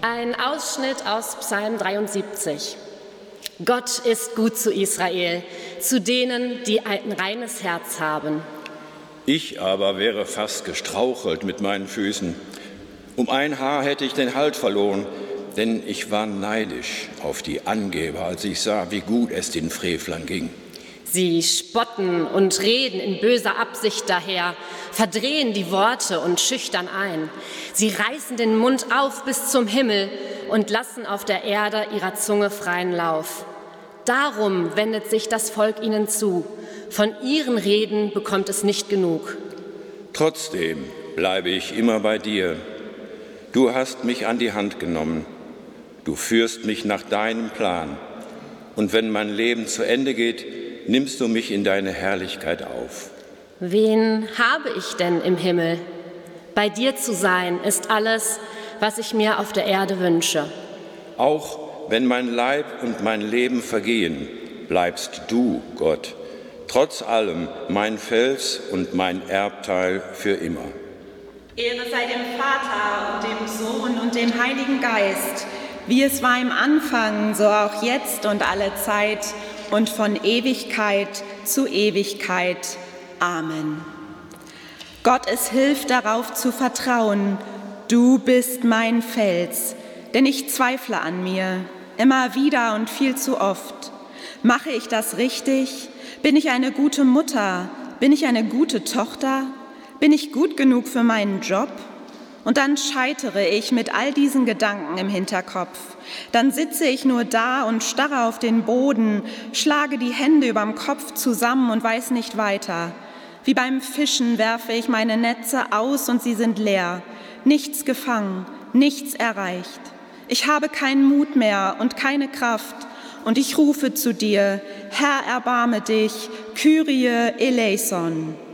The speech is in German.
Ein Ausschnitt aus Psalm 73. Gott ist gut zu Israel, zu denen, die ein reines Herz haben. Ich aber wäre fast gestrauchelt mit meinen Füßen. Um ein Haar hätte ich den Halt verloren, denn ich war neidisch auf die Angeber, als ich sah, wie gut es den Frevlern ging. Sie spotten und reden in böser Absicht daher, verdrehen die Worte und schüchtern ein. Sie reißen den Mund auf bis zum Himmel und lassen auf der Erde ihrer Zunge freien Lauf. Darum wendet sich das Volk ihnen zu. Von ihren Reden bekommt es nicht genug. Trotzdem bleibe ich immer bei dir. Du hast mich an die Hand genommen. Du führst mich nach deinem Plan. Und wenn mein Leben zu Ende geht, nimmst du mich in deine Herrlichkeit auf. Wen habe ich denn im Himmel? Bei dir zu sein ist alles, was ich mir auf der Erde wünsche. Auch wenn mein Leib und mein Leben vergehen, bleibst du, Gott, trotz allem mein Fels und mein Erbteil für immer. Ehre sei dem Vater und dem Sohn und dem Heiligen Geist, wie es war im Anfang, so auch jetzt und alle Zeit und von Ewigkeit zu Ewigkeit. Amen. Gott, es hilft darauf zu vertrauen, du bist mein Fels, denn ich zweifle an mir, immer wieder und viel zu oft. Mache ich das richtig? Bin ich eine gute Mutter? Bin ich eine gute Tochter? Bin ich gut genug für meinen Job? Und dann scheitere ich mit all diesen Gedanken im Hinterkopf. Dann sitze ich nur da und starre auf den Boden, schlage die Hände überm Kopf zusammen und weiß nicht weiter. Wie beim Fischen werfe ich meine Netze aus und sie sind leer. Nichts gefangen, nichts erreicht. Ich habe keinen Mut mehr und keine Kraft. Und ich rufe zu dir, Herr, erbarme dich, Kyrie eleison.